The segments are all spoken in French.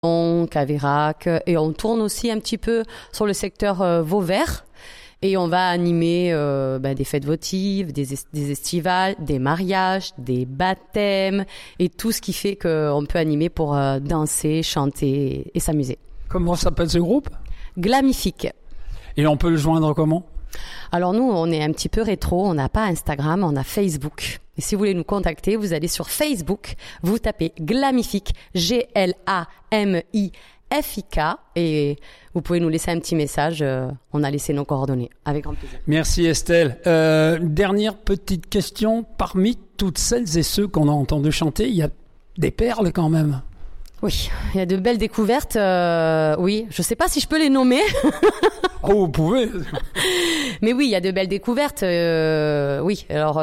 Caveyrac, et on tourne aussi un petit peu sur le secteur Vauvert. Et on va animer des fêtes votives, des estivales, des mariages, des baptêmes et tout ce qui fait qu'on peut animer pour danser, chanter et s'amuser. Comment s'appelle ce groupe ? Glamifique. Et on peut le joindre comment ? Alors nous, on est un petit peu rétro, on n'a pas Instagram, on a Facebook. Et si vous voulez nous contacter, vous allez sur Facebook, vous tapez Glamifique, Glamifik, et vous pouvez nous laisser un petit message. On a laissé nos coordonnées, avec grand plaisir. Merci Estelle. Dernière petite question. Parmi toutes celles et ceux qu'on a entendu chanter, il y a des perles quand même. Oui, il y a de belles découvertes. Oui, je ne sais pas si je peux les nommer. Oh, vous pouvez. Mais oui, il y a de belles découvertes. Oui, alors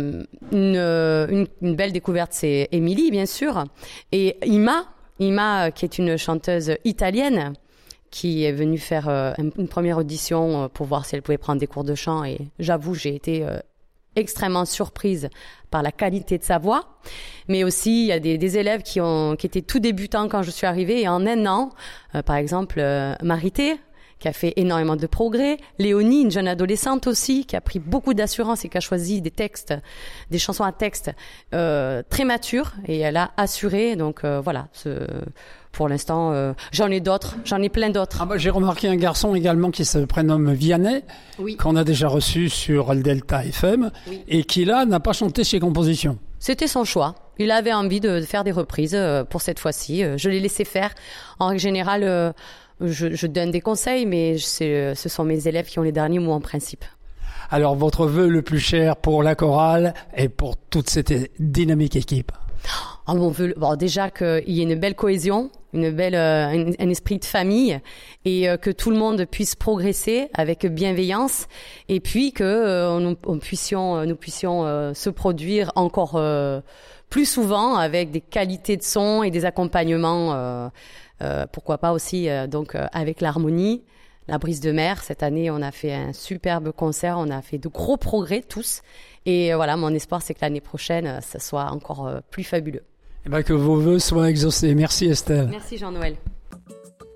une belle découverte, c'est Émilie, bien sûr, et Ima, qui est une chanteuse italienne, qui est venue faire une première audition pour voir si elle pouvait prendre des cours de chant. Et j'avoue, j'ai été extrêmement surprise par la qualité de sa voix. Mais aussi, il y a des élèves qui étaient tout débutants quand je suis arrivée. Et en un an, par exemple, Marité, qui a fait énormément de progrès. Léonie, une jeune adolescente aussi, qui a pris beaucoup d'assurance et qui a choisi des chansons à texte très matures. Et elle a assuré. Donc voilà, pour l'instant, j'en ai plein d'autres. J'ai remarqué un garçon également qui se prénomme Vianney, oui, qu'on a déjà reçu sur le Delta FM, oui, et qui là n'a pas chanté chez Composition. C'était son choix. Il avait envie de faire des reprises pour cette fois-ci. Je l'ai laissé faire. En règle générale, je donne des conseils, mais ce sont mes élèves qui ont les derniers mots en principe. Alors, votre vœu le plus cher pour la chorale et pour toute cette dynamique équipe? Mon vœu, déjà qu'il y ait une belle cohésion, un esprit de famille, et que tout le monde puisse progresser avec bienveillance, et puis que nous puissions se produire encore plus souvent avec des qualités de son et des accompagnements. Pourquoi pas aussi avec l'harmonie, la brise de mer. Cette année, on a fait un superbe concert, on a fait de gros progrès tous. Et voilà, mon espoir, c'est que l'année prochaine, ça soit encore plus fabuleux. Que vos vœux soient exaucés. Merci Estelle. Merci Jean-Noël.